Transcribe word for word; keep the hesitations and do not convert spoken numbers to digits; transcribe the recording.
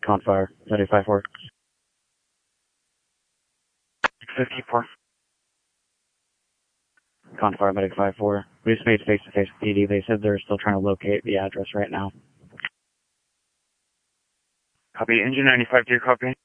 Confire, Medic five four. fifty-four. Confire, Medic five four. We just made face-to-face with P D. They said they're still trying to locate the address right now. Copy. Engine ninety-five, do you copy?